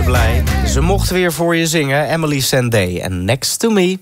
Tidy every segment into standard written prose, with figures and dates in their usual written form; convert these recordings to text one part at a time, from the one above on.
blij. Ze mocht weer voor je zingen, Emily Sandé en Next to Me.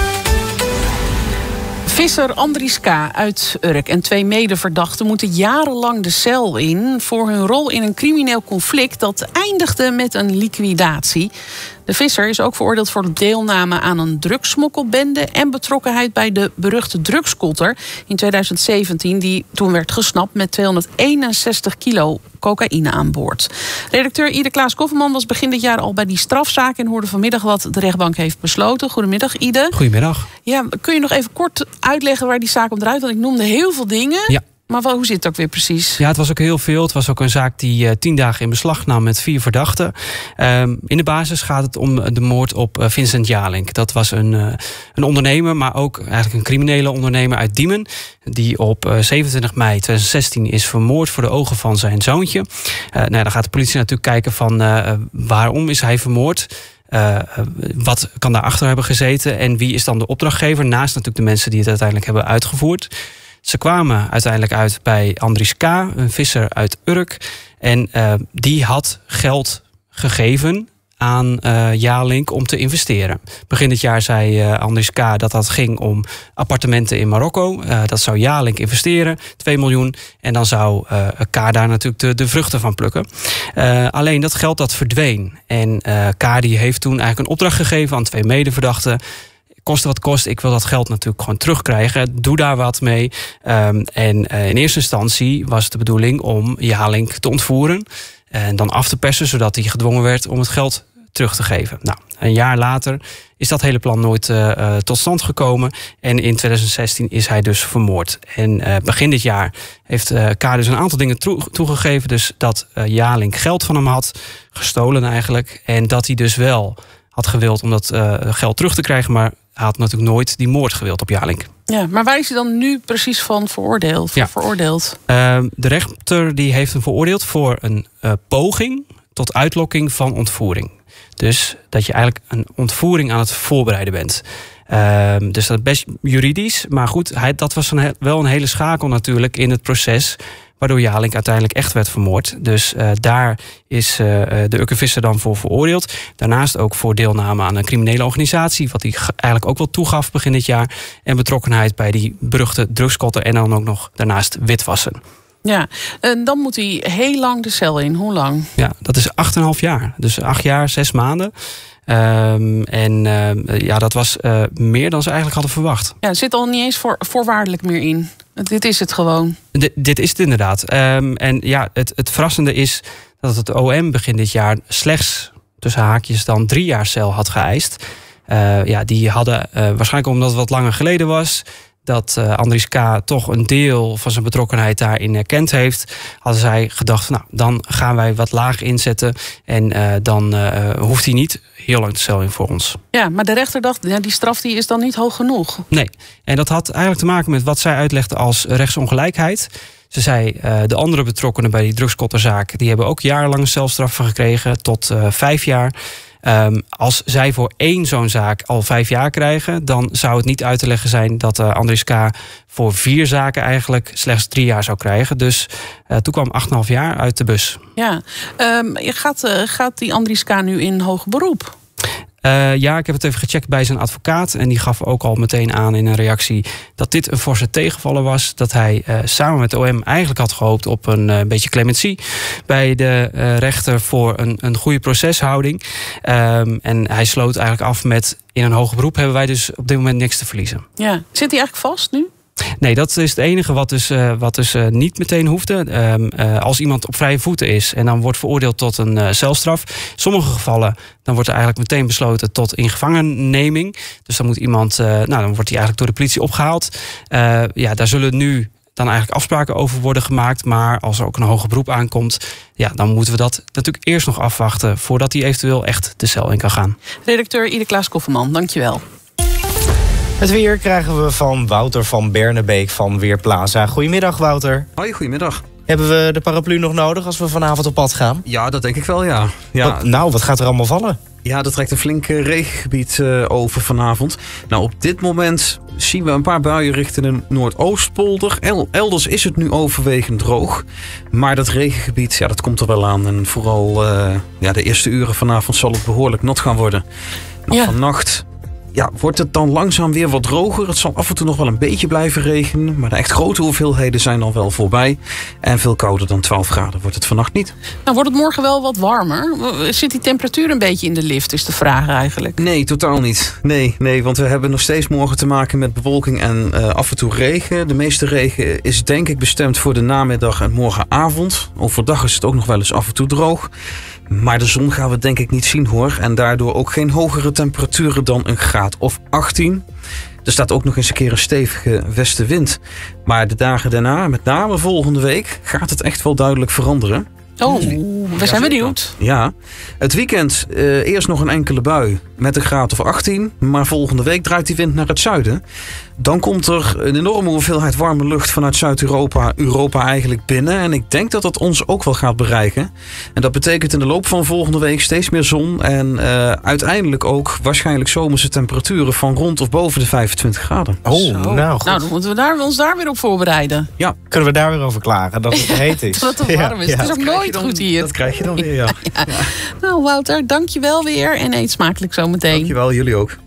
Visser Andries K. uit Urk en 2 medeverdachten moeten jarenlang de cel in voor hun rol in een crimineel conflict dat eindigde met een liquidatie. De visser is ook veroordeeld voor deelname aan een drugssmokkelbende en betrokkenheid bij de beruchte drugskotter in 2017, die toen werd gesnapt met 261 kilo cocaïne aan boord. Redacteur Ide Klaas-Kofferman was begin dit jaar al bij die strafzaak en hoorde vanmiddag wat de rechtbank heeft besloten. Goedemiddag, Ide. Goedemiddag. Ja, kun je nog even kort uitleggen waar die zaak om draait? Want ik noemde heel veel dingen. Ja. Maar hoe zit het ook weer precies? Ja, het was ook heel veel. Het was ook een zaak die 10 dagen in beslag nam met 4 verdachten. In de basis gaat het om de moord op Vincent Jalink. Dat was een ondernemer, maar ook eigenlijk een criminele ondernemer uit Diemen, die op 27 mei 2016 is vermoord voor de ogen van zijn zoontje. Dan gaat de politie natuurlijk kijken van waarom is hij vermoord? Wat kan daarachter hebben gezeten? En wie is dan de opdrachtgever? Naast natuurlijk de mensen die het uiteindelijk hebben uitgevoerd. Ze kwamen uiteindelijk uit bij Andries K., een visser uit Urk. En die had geld gegeven aan Jalink om te investeren. Begin dit jaar zei Andries K. dat ging om appartementen in Marokko. Dat zou Jalink investeren, 2 miljoen. En dan zou K. daar natuurlijk de vruchten van plukken. Alleen dat geld dat verdween. En K. die heeft toen eigenlijk een opdracht gegeven aan 2 medeverdachten. Koste wat kost, ik wil dat geld natuurlijk gewoon terugkrijgen. Doe daar wat mee. In eerste instantie was het de bedoeling om Jalink te ontvoeren en dan af te persen, zodat hij gedwongen werd om het geld terug te geven. Nou, een jaar later is dat hele plan nooit tot stand gekomen. En in 2016 is hij dus vermoord. En begin dit jaar heeft K. dus een aantal dingen toegegeven. Dus dat Jalink geld van hem had, gestolen eigenlijk. En dat hij dus wel had gewild om dat geld terug te krijgen, maar hij had natuurlijk nooit die moord gewild op Jalink. Ja, maar waar is hij dan nu precies van veroordeeld? De rechter die heeft hem veroordeeld voor een poging tot uitlokking van ontvoering. Dus dat je eigenlijk een ontvoering aan het voorbereiden bent. Dus dat is best juridisch. Maar goed, dat was wel een hele schakel natuurlijk in het proces, waardoor Jalink uiteindelijk echt werd vermoord. Dus daar is de Urker-visser dan voor veroordeeld. Daarnaast ook voor deelname aan een criminele organisatie, wat hij eigenlijk ook wel toegaf begin dit jaar. En betrokkenheid bij die beruchte drugskotter en dan ook nog daarnaast witwassen. Ja, en dan moet hij heel lang de cel in. Hoe lang? Ja, dat is 8,5 jaar. Dus 8 jaar, 6 maanden. Dat was meer dan ze eigenlijk hadden verwacht. Ja, er zit al niet eens voorwaardelijk meer in. Dit is het gewoon. Dit is het inderdaad. Het verrassende is dat het OM begin dit jaar slechts tussen haakjes dan 3 jaar cel had geëist. Die hadden waarschijnlijk omdat het wat langer geleden was, dat Andries K. toch een deel van zijn betrokkenheid daarin erkend heeft, hadden zij gedacht, nou, dan gaan wij wat laag inzetten en dan hoeft hij niet heel lang de cel in voor ons. Ja, maar de rechter dacht, die straf die is dan niet hoog genoeg. Nee, en dat had eigenlijk te maken met wat zij uitlegde als rechtsongelijkheid. Ze zei, de andere betrokkenen bij die drugskotterzaak, die hebben ook jarenlange celstraffen gekregen, tot 5 jaar. Als zij voor 1 zo'n zaak al 5 jaar krijgen, dan zou het niet uit te leggen zijn dat Andries K. voor 4 zaken eigenlijk slechts 3 jaar zou krijgen. Dus toen kwam 8,5 jaar uit de bus. Ja, gaat die Andries K. nu in hoger beroep? Ik heb het even gecheckt bij zijn advocaat. En die gaf ook al meteen aan in een reactie dat dit een forse tegenvaller was. Dat hij samen met de OM eigenlijk had gehoopt op een beetje clementie bij de rechter voor een goede proceshouding. En hij sloot eigenlijk af met, in een hoger beroep hebben wij dus op dit moment niks te verliezen. Ja. Zit hij eigenlijk vast nu? Nee, dat is het enige wat dus niet meteen hoefde. Als iemand op vrije voeten is en dan wordt veroordeeld tot een celstraf. In sommige gevallen dan wordt er eigenlijk meteen besloten tot ingevangenneming. Dus dan moet iemand, dan wordt hij eigenlijk door de politie opgehaald. Daar zullen nu dan eigenlijk afspraken over worden gemaakt. Maar als er ook een hoger beroep aankomt, dan moeten we dat natuurlijk eerst nog afwachten voordat hij eventueel echt de cel in kan gaan. Redacteur Ide Klaas-Kofferman, dankjewel. Het weer krijgen we van Wouter van Bernebeek van Weerplaza. Goedemiddag, Wouter. Hoi, goedemiddag. Hebben we de paraplu nog nodig als we vanavond op pad gaan? Ja, dat denk ik wel, ja. Wat gaat er allemaal vallen? Ja, er trekt een flink regengebied over vanavond. Nou, op dit moment zien we een paar buien richting de Noordoostpolder. Elders is het nu overwegend droog. Maar dat regengebied, ja, dat komt er wel aan. En vooral de eerste uren vanavond zal het behoorlijk nat gaan worden. Nou, vannacht wordt het dan langzaam weer wat droger. Het zal af en toe nog wel een beetje blijven regenen. Maar de echt grote hoeveelheden zijn dan wel voorbij. En veel kouder dan 12 graden wordt het vannacht niet. Nou, wordt het morgen wel wat warmer? Zit die temperatuur een beetje in de lift, is de vraag eigenlijk. Nee, totaal niet. Nee, want we hebben nog steeds morgen te maken met bewolking en af en toe regen. De meeste regen is denk ik bestemd voor de namiddag en morgenavond. Overdag is het ook nog wel eens af en toe droog. Maar de zon gaan we denk ik niet zien hoor. En daardoor ook geen hogere temperaturen dan een graad of 18. Er staat ook nog eens een keer een stevige westenwind. Maar de dagen daarna, met name volgende week, gaat het echt wel duidelijk veranderen. Oh, we zijn benieuwd. Ja, het weekend eerst nog een enkele bui met een graad of 18. Maar volgende week draait die wind naar het zuiden. Dan komt er een enorme hoeveelheid warme lucht vanuit Zuid-Europa eigenlijk binnen. En ik denk dat dat ons ook wel gaat bereiken. En dat betekent in de loop van volgende week steeds meer zon. En uiteindelijk ook waarschijnlijk zomerse temperaturen van rond of boven de 25 graden. Oh, nou goed. Nou, dan moeten we ons daar weer op voorbereiden. Ja. Kunnen we daar weer over klagen dat het heet is? Dat het warm is. Het is ook nooit goed hier. Dat krijg je dan weer, ja. Nou, Wouter, dank je wel weer. En eet smakelijk zometeen. Dank je wel, jullie ook.